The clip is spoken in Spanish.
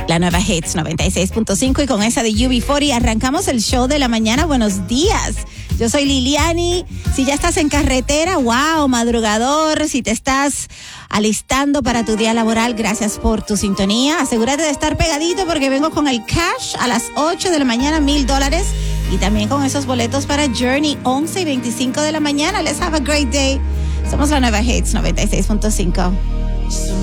La nueva Hits 96.5 y con esa de UB40 arrancamos el show de la mañana. Buenos días. Yo soy Liliani. Si ya estás en carretera, wow, madrugador. Si te estás alistando para tu día laboral, gracias por tu sintonía. Asegúrate de estar pegadito porque vengo con el cash a las 8 de la mañana, $1,000. Y también con esos boletos para Journey, 11 y 25 de la mañana. Let's have a great day. Somos la nueva Hits 96.5.